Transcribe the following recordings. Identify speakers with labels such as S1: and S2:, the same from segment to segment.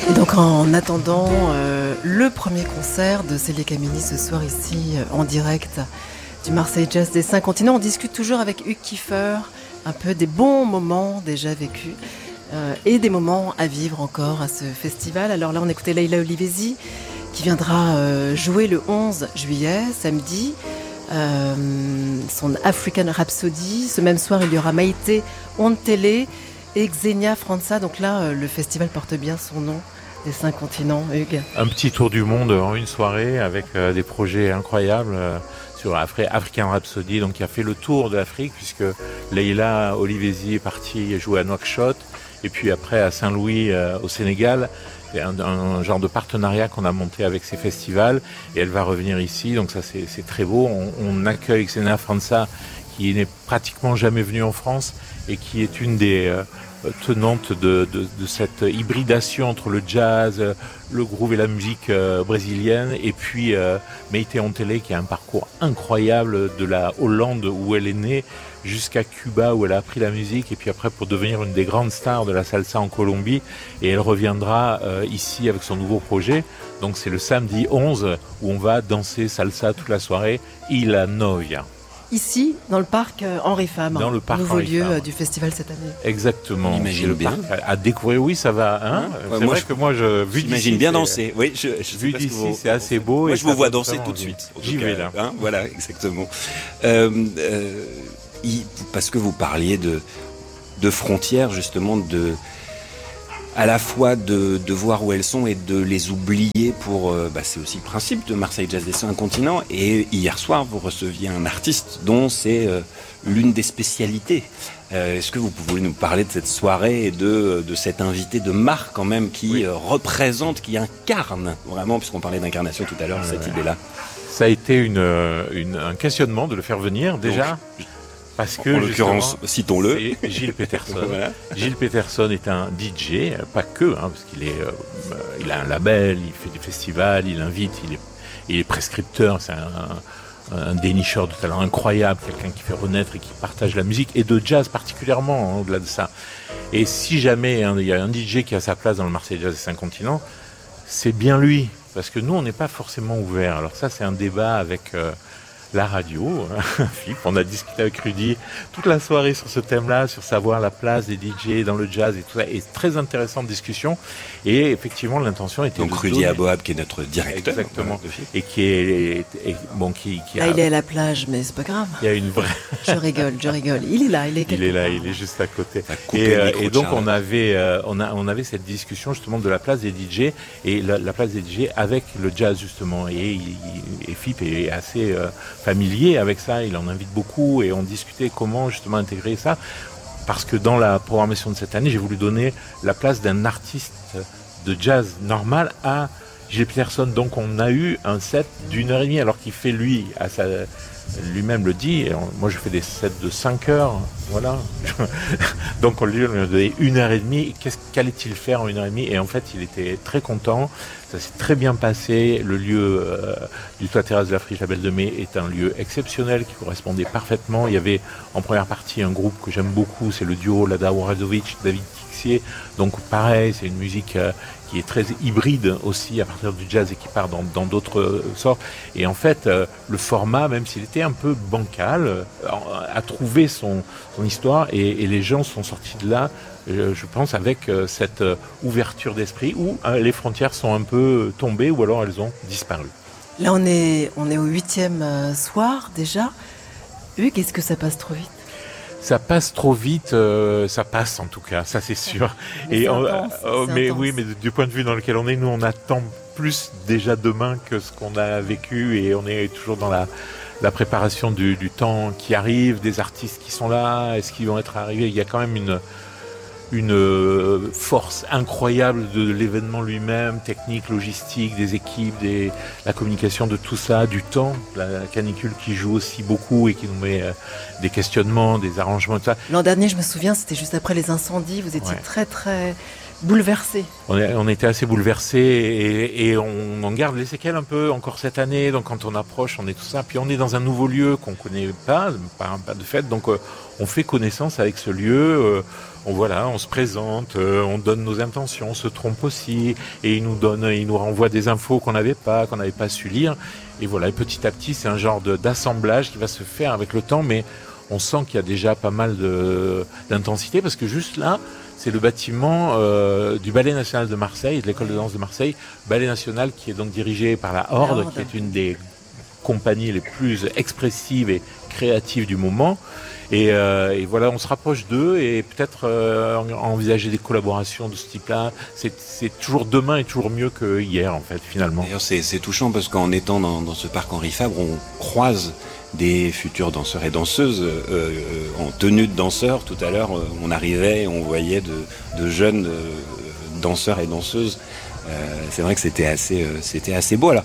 S1: Et donc en attendant le premier concert de Célia Kameni ce soir ici en direct du Marseille Jazz des 5 continents, on discute toujours avec Hugues Kiefer un peu des bons moments déjà vécus et des moments à vivre encore à ce festival. Alors là on écoutait Leila Olivesi qui viendra jouer le 11 juillet, samedi, son African Rhapsody. Ce même soir il y aura Maïté Ontele et Xenia Franza. Donc là le festival porte bien son nom. Des 5 continents, Hugues.
S2: Un petit tour du monde en une soirée avec des projets incroyables sur African Rhapsody, donc qui a fait le tour de l'Afrique puisque Leila Olivesi est partie jouer à Nouakchott et puis après à Saint-Louis au Sénégal. C'est un genre de partenariat qu'on a monté avec ces festivals et elle va revenir ici, donc ça c'est très beau. On accueille Xenia Franza qui n'est pratiquement jamais venue en France et qui est une des tenante de cette hybridation entre le jazz, le groove et la musique brésilienne, et puis Maïté Ontele qui a un parcours incroyable de la Hollande où elle est née jusqu'à Cuba où elle a appris la musique et puis après pour devenir une des grandes stars de la salsa en Colombie, et elle reviendra ici avec son nouveau projet. Donc c'est le samedi 11 où on va danser salsa toute la soirée, Ila Novia.
S1: Ici, dans le parc Henri Fam,
S2: dans le parc
S1: nouveau
S2: Henri
S1: lieu
S2: Fam.
S1: Du festival cette année.
S2: Exactement.
S3: On imagine
S2: le
S3: bien.
S2: parc à découvrir, oui, ça va. Hein c'est vrai que moi,
S3: j'imagine bien danser. Oui,
S2: vu d'ici, c'est assez beau.
S3: Moi,
S2: et
S3: je vous vois danser
S2: vraiment
S3: tout de suite.
S2: J'y vais là.
S3: Hein, voilà, exactement. Parce que vous parliez de frontières, justement, à la fois de voir où elles sont et de les oublier pour... c'est aussi le principe de Marseille Jazz des 5 continents. Et hier soir, vous receviez un artiste dont c'est l'une des spécialités. Est-ce que vous pouvez nous parler de cette soirée et de cet invité de marque quand même qui représente, qui incarne vraiment, puisqu'on parlait d'incarnation tout à l'heure, cette idée-là.
S2: Ça a été un questionnement de le faire venir déjà. Donc, parce que,
S3: en l'occurrence, citons-le.
S2: C'est Gilles Peterson.
S3: Voilà.
S2: Gilles Peterson est un DJ, pas que, parce qu'il il a un label, il fait des festivals, il invite, il est prescripteur, c'est un dénicheur de talent incroyable, quelqu'un qui fait renaître et qui partage la musique, et de jazz particulièrement, au-delà de ça. Et si jamais il y a un DJ qui a sa place dans le Marseille Jazz des 5 continents, c'est bien lui, parce que nous, on n'est pas forcément ouverts. Alors ça, c'est un débat avec... la radio, Philippe, on a discuté avec Rudy toute la soirée sur ce thème-là, sur savoir la place des DJ dans le jazz et tout ça, et très intéressante discussion. Et effectivement, l'intention était
S3: donc Rudy Aboab, qui est notre directeur.
S2: Exactement. Et qui a...
S1: il est à la plage, mais c'est pas grave.
S2: Il y a une vraie...
S1: Je rigole. Il est là, il
S2: est juste à côté. Et donc on avait cette discussion justement de la place des DJ et la place des DJ avec le jazz justement. Et Philippe est assez familier avec ça, il en invite beaucoup et on discutait comment justement intégrer ça, parce que dans la programmation de cette année, j'ai voulu donner la place d'un artiste de jazz normal à Gilles Peterson. Donc on a eu un set d'1h30 alors qu'il fait lui-même le dit, et moi je fais des sets de 5 heures, voilà. Donc on lui a donné 1h30, qu'allait-il faire en 1h30, et en fait il était très content, ça s'est très bien passé. Le lieu du toit terrasse de la Friche La Belle de Mai est un lieu exceptionnel qui correspondait parfaitement. Il y avait en première partie un groupe que j'aime beaucoup, c'est le duo Lada Waradovic, David Tixier, donc pareil, c'est une musique qui est très hybride aussi à partir du jazz et qui part dans d'autres sortes. Et en fait, le format, même s'il était un peu bancal, a trouvé son histoire et les gens sont sortis de là, je pense, avec cette ouverture d'esprit où les frontières sont un peu tombées ou alors elles ont disparu.
S1: Là, on est au 8e soir déjà. Hugues, est-ce que ça passe trop vite ?
S2: Ça passe trop vite, ça passe en tout cas, ça c'est sûr.
S1: Mais
S2: Oui, mais du point de vue dans lequel on est, nous on attend plus déjà demain que ce qu'on a vécu, et on est toujours dans la préparation du temps qui arrive, des artistes qui sont là, est-ce qu'ils vont être arrivés. Il y a quand même une force incroyable de l'événement lui-même, technique, logistique, des équipes, la communication de tout ça, du temps, la canicule qui joue aussi beaucoup et qui nous met des questionnements, des arrangements, tout ça.
S1: L'an dernier, je me souviens, c'était juste après les incendies, vous étiez très très bouleversés.
S2: On était assez bouleversés et on en garde les séquelles un peu encore cette année, donc quand on approche, on est tout ça, puis on est dans un nouveau lieu qu'on connaît pas de fait, donc on fait connaissance avec ce lieu. on se présente, on donne nos intentions, on se trompe aussi, et il nous renvoie des infos qu'on n'avait pas su lire. Et voilà, et petit à petit, c'est un genre d'assemblage qui va se faire avec le temps, mais on sent qu'il y a déjà pas mal d'intensité, parce que juste là, c'est le bâtiment du Ballet National de Marseille, de l'École de danse de Marseille, Ballet National qui est donc dirigé par la Horde, qui est une des compagnies les plus expressives et créatives du moment. Et voilà, on se rapproche d'eux et peut-être envisager des collaborations de ce type-là. C'est toujours demain et toujours mieux que hier, en fait, finalement.
S3: D'ailleurs, c'est touchant parce qu'en étant dans ce parc Henri Fabre, on croise des futurs danseurs et danseuses en tenue de danseurs. Tout à l'heure, on arrivait et on voyait de jeunes danseurs et danseuses. C'est vrai que c'était assez beau, là.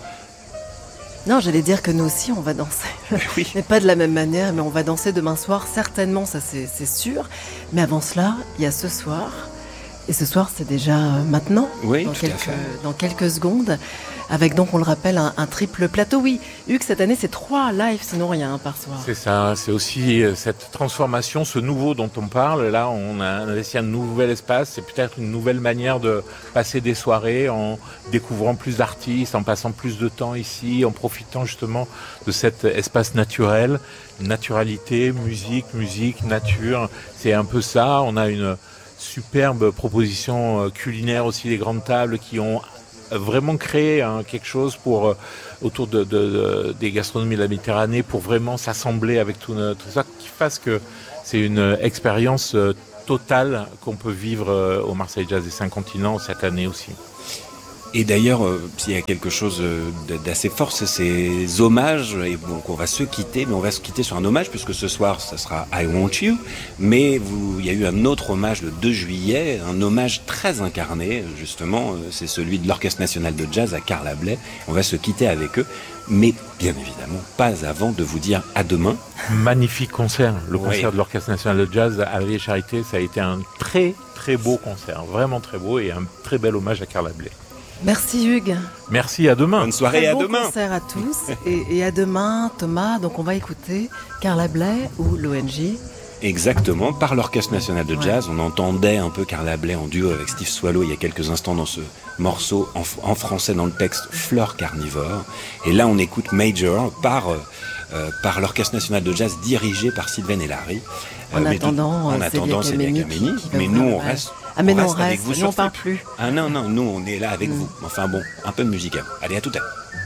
S1: Non, j'allais dire que nous aussi, on va danser.
S3: Oui.
S1: Mais pas de la même manière, mais on va danser demain soir, certainement, ça c'est sûr. Mais avant cela, il y a ce soir. Et ce soir, c'est déjà maintenant,
S3: oui,
S1: dans quelques secondes. Avec donc, on le rappelle, un triple plateau. Oui, Hugues, cette année, c'est 3 lives, sinon rien par soir.
S2: C'est ça, c'est aussi cette transformation, ce nouveau dont on parle. Là, on a investi un nouvel espace, c'est peut-être une nouvelle manière de passer des soirées en découvrant plus d'artistes, en passant plus de temps ici, en profitant justement de cet espace naturel, naturalité, musique, nature. C'est un peu ça, on a une superbe proposition culinaire aussi, des grandes tables qui ont vraiment créé quelque chose pour autour des gastronomies de la Méditerranée pour vraiment s'assembler avec tout ça, qui fasse que c'est une expérience totale qu'on peut vivre au Marseille Jazz des 5 continents cette année aussi.
S3: Et d'ailleurs, s'il y a quelque chose d'assez fort, c'est ces hommages. Et donc, on va se quitter, mais on va se quitter sur un hommage, puisque ce soir, ça sera I Want You. Mais il y a eu un autre hommage le 2 juillet, un hommage très incarné, justement. C'est celui de l'Orchestre National de Jazz à Carla Bley. On va se quitter avec eux, mais bien évidemment, pas avant de vous dire à demain.
S2: Magnifique concert. Le concert de l'Orchestre National de Jazz à la Vieille Charité, ça a été un très, très beau concert. Vraiment très beau et un très bel hommage à Carla Bley.
S1: Merci Hugues.
S2: Merci, à demain.
S3: Bonne soirée, à demain.
S1: Bon concert à tous et à demain Thomas. Donc on va écouter Carla Bley ou l'ONJ.
S3: Exactement, par l'Orchestre National de Jazz. On entendait un peu Carla Bley en duo avec Steve Swallow il y a quelques instants dans ce morceau en français dans le texte Fleur Carnivore. Et là on écoute Major par l'Orchestre National de Jazz dirigé par Sylvain Elary.
S1: En attendant
S3: Célia Kameni. Mais nous on reste.
S1: Ah mais non, on reste,
S3: avec vous,
S1: nous on parle plus.
S3: Ah non, nous on est là avec vous. Enfin bon, un peu de musique. Allez, à tout à l'heure.